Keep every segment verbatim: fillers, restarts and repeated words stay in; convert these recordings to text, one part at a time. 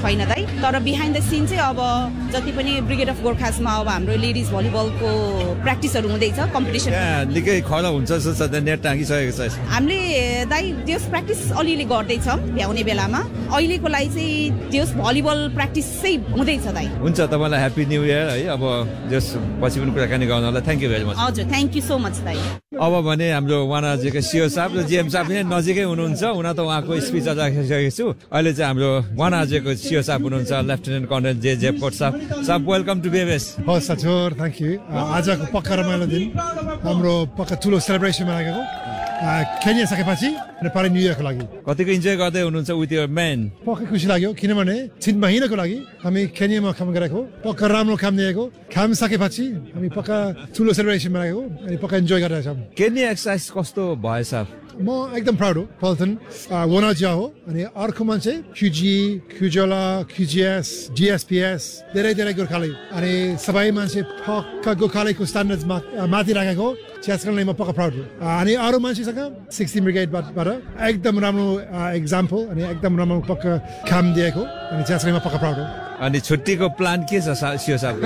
छैन दाइ तर बिहाइन्ड द सिन चाहिँ अब जति पनि ब्रिगेड अफ गोर्खासमा अब हाम्रो लेडिज भलिबलको प्र्याक्टिसहरू हुँदैछ कम्पिटिसन निकै खडा हुन्छ नेट टाँगिसकेको छ हामीले दाइ त्यस प्र्याक्टिस अलिअलि गर्दैछौँ भ्याउने बेलामा अहिलेको लागि चाहिँ त्यस भलिबल प्र्याक्टिस चाहिँ हुँदैछ दाइ हुन्छ तपाईँलाई ह्याप्पी न्यू इयर है अब जस पछि पनि कुराकानी गर्नलाई थ्याङ्क यू भेरी मच हजुर थ्याङ्क यू सो मच दाइ अब भने हाम्रो वानाजीको सिओ साहब र जिएम साहब पनि नजिकै हुनुहुन्छ हुन त उहाँको स्पिच राखिसकेको छु अहिले चाहिँ हाम्रो वानाजीको सिओ साहब हुनुहुन्छ लेफ्टिनेन्ट कर्नेल जे जे कोट साहब साहब वेलकम टु बेबेस हस् हजुर थ्याङ्क यू आजको पक्का रमाइलो दिन हाम्रो पक्का ठुलो सेलिब्रेसनमा लागेको खेल्न सकेपछि नेपाली न्यू इयरको लागि कतिको इन्जोय गर्दै हुनुहुन्छ विथ योर म्यान पक्कै खुसी लाग्यो किनभने तिन महिनाको लागि हामी खेल्नेमा काम गरेको पक्का राम्रो काम दिएको काम सकेपछि हामी पक्का ठुलो सेलिब्रेसनमा लागेको अनि पक्का इन्जोय गरेका छौँ केनी एक्सर्साइज कस्तो भयो साहब म एकदम प्राउड हो फल्टन वनाजिया हो अनि अर्को मान्छे क्युजी क्युजोला क्युजिएस जिएसपिएस धेरै धेरै गोर्खाली अनि सबै मान्छे पक्का गोर्खालीको स्ट्यान्डर्डमा माथि राखेको त्यसकारणले म पक्का प्राउड हो अनि अरू मान्छेसँग सिक्सटिन ब्रिगेडबाट एकदम राम्रो एक्जाम्पल अनि एकदम राम्रो पक्का काम दिएको अनि त्यसकारणले म पक्का प्राउड हो अनि छुट्टीको प्लान के छ सिओ साहब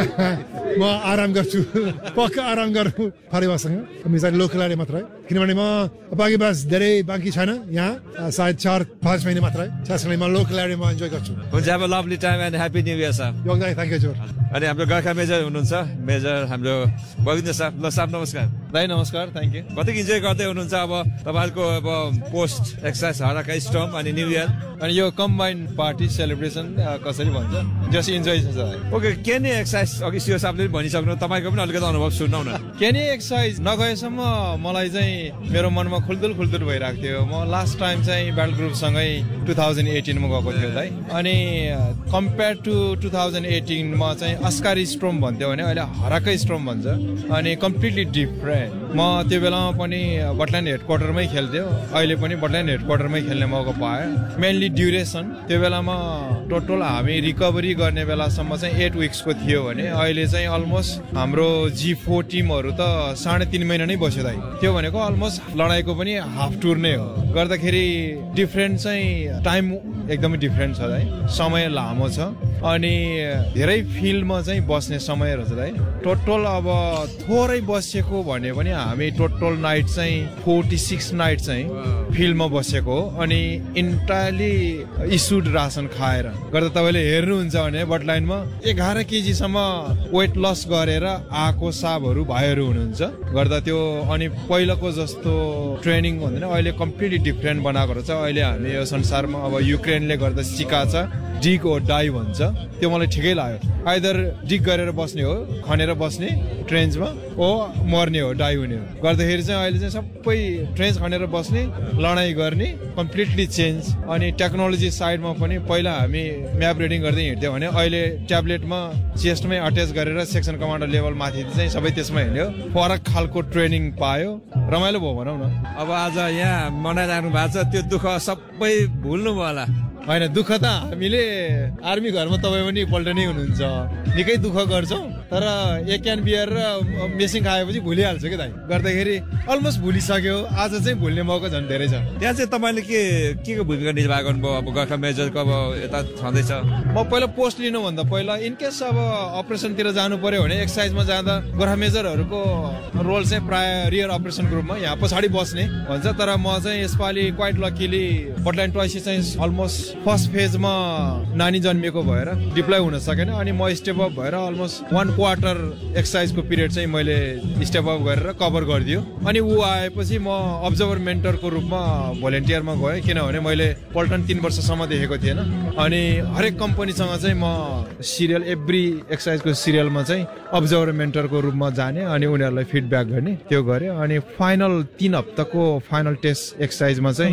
म आराम गर्छु पक्का आराम गर्छु परिवारसँग हामी चाहिँ लोकल एरिया मात्रै किनभने म बाँकी बस धेरै बाँकी छैन यहाँ सायद चार पाँच महिना मात्रै त्यसकारणले म लोकल एरियामा इन्जोय गर्छु हुन्छ अब lovely time and happy new year साहब योगदान थ्याङ्क यू जोर अनि हाम्रो गोर्खा मेजर हुनुहुन्छ मेजर हाम्रो गोविन्द साहब ल साहब नमस्कार दाइ नमस्कार थ्याङ्क यू कतिको इन्जोय गर्दै हुनुहुन्छ अब तपाईँहरूको अब पोस्ट एक्सर्साइज हराका स्टम अनि न्यू इयर अनि यो कम्बाइन्ड पार्टी सेलिब्रेसन कसरी भन्छ जस इन्जोय छ ओके के नि एक्सर्साइज अघि सिओ साहबले भनिसक्नु तपाईँको पनि अलिकति अनुभव सुनाउ न के नि एक्सर्साइज नगएसम्म मलाई चाहिँ मेरो मनमा खुल्दुल खुल्दुल भइरहेको थियो म लास्ट टाइम चाहिँ ब्याटल ग्रुपसँगै टु थाउजन्ड एटिनमा गएको थियो दाइ अनि कम्पेयर टु टु थाउजन्ड एटिनमा चाहिँ अस्कारी स्ट्रोम भन्थ्यो भने अहिले हराकै स्ट्रोम भन्छ अनि कम्प्लिटली डिफरेन्ट म त्यो बेलामा पनि बटल्यान्ड हेड क्वार्टरमै खेल्थ्यो अहिले पनि बटल्यान्ड हेड क्वार्टरमा खेल्ने मौका पाएँ मेनली ड्युरेसन त्यो बेलामा टोटल हामी रिकभरी गर्ने बेलासम्म चाहिँ एट विक्सको थियो भने अहिले चाहिँ अलमोस्ट हाम्रो जी फोर टिमहरू त साढे तिन महिना नै बस्यो दाइ त्यो भनेको अलमोस्ट लडाइँको पनि हाफ टुर नै हो गर्दाखेरि डिफ्रेन्ट चाहिँ टाइम एकदमै डिफ्रेन्ट छ दाइ समय लामो छ अनि धेरै फिल्डमा चाहिँ बस्ने समय रहेछ दाइ टोटल अब थोरै बसेको भने पनि हामी टोटल नाइट चाहिँ फोर्टी सिक्स नाइट चाहिँ फिल्डमा बसेको हो अनि इन्टायरली इस्युड रासन खाएर गर्दा तपाईँले हेर्नुहुन्छ भने बटलाइनमा एघार केजीसम्म वेट लस गरेर आएको साबहरू भाइहरू हुनुहुन्छ गर्दा त्यो अनि पहिलाको जस्तो ट्रेनिङ भन्दैन अहिले कम्प्लिटली डिफ्रेन्ट बनाएको रहेछ अहिले हामी यो संसारमा अब युक्रेनले गर्दा सिका छ डिग ओ डाई भन्छ त्यो मलाई ठिकै लाग्यो आइदर डिग गरेर बस्ने हो खनेर बस्ने ट्रेन्चमा ओ मर्ने हो डाई हुने हो गर्दाखेरि चाहिँ अहिले चाहिँ सबै ट्रेन्च खनेर बस्ने लडाइँ गर्ने कम्प्लिटली चेन्ज अनि टेक्नोलोजी साइडमा पनि पहिला हामी म्याप रिडिङ गर्दै हिँड्थ्यौँ भने अहिले ट्याब्लेटमा चेस्टमै अट्याच गरेर सेक्सन कमान्डर लेभल माथि चाहिँ सबै त्यसमा हिँड्यो फरक खालको ट्रेनिङ पायो रमाइलो भयो भनौँ न अब आज यहाँ मनाइराख्नु भएको छ त्यो दुःख सबै भुल्नु भयो होला होइन दुःख त हामीले आर्मी घरमा तपाईँ पनि पल्टनै हुनुहुन्छ निकै दुःख गर्छौँ तर एक क्यान बियर र मेसिङ खाएपछि भुलिहाल्छ कि दाइ गर्दाखेरि अलमोस्ट भुलिसक्यो आज चाहिँ भुल्ने मौका झन् धेरै छ त्यहाँ चाहिँ तपाईँले के के को भूमिका निर्वाह गर्नुभयो अब गोर्खा मेजरको अब यता छँदैछ म पहिला पोस्ट लिनुभन्दा पहिला इनकेस अब अपरेसनतिर जानु पर्यो भने एक्सर्साइजमा जाँदा गोर्खा मेजरहरूको रोल चाहिँ प्राय रियर अपरेसन ग्रुपमा यहाँ पछाडि बस्ने भन्छ तर म चाहिँ यसपालि क्वाइट लकिली बटलाइन ट्वाइस चाहिँ अलमोस्ट फर्स्ट फेजमा नानी जन्मिएको भएर डिप्लोय हुन सकेन अनि म स्टेप अप भएर अलमोस्ट वान क्वार्टर एक्सर्साइजको पिरियड चाहिँ मैले स्टेप अप गरेर कभर गरिदियो अनि ऊ आएपछि म अब्जर्भर मेन्टरको रूपमा भोलिन्टियरमा गएँ किनभने मैले पल्टन तिन वर्षसम्म देखेको थिएन अनि हरेक कम्पनीसँग चाहिँ म सिरियल एभ्री एक्सर्साइजको सिरियलमा चाहिँ अब्जर्भर मेन्टरको रूपमा जाने अनि उनीहरूलाई फिडब्याक गर्ने त्यो गरेँ अनि फाइनल तिन हप्ताको फाइनल टेस्ट एक्सर्साइजमा चाहिँ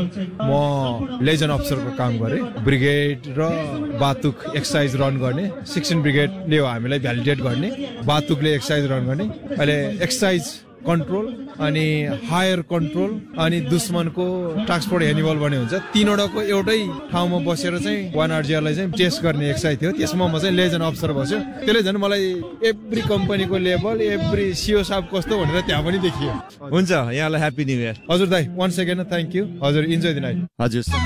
म लेजन अफिसरको काम गरेँ ब्रिगेड र बातुक एक्सर्साइज रन गर्ने सिक्सटिन ब्रिगेडले हामीलाई भ्यालिडेट गर्ने बातुकले एक्सर्साइज रन गर्ने अहिले एक्सर्साइज कन्ट्रोल अनि हायर कन्ट्रोल अनि दुश्मनको ट्रान्सपोर्ट एनिमल भन्ने हुन्छ तीनवटाको एउटै ठाउँमा बसेर चाहिँ वान आरजिआरलाई चाहिँ टेस्ट गर्ने एक्सर्साइज थियो त्यसमा म चाहिँ लेजन अफिसर बस्यो त्यसले झन् मलाई एभ्री कम्पनीको लेभल एभ्री सिओ साहब कस्तो भनेर त्यहाँ पनि देखियो हुन्छ यहाँलाई ह्याप्पी न्यू इयर हजुर दाइ वान सेकेन्ड थ्याङ्क यू हजुर इन्जोय द नाइट हजुर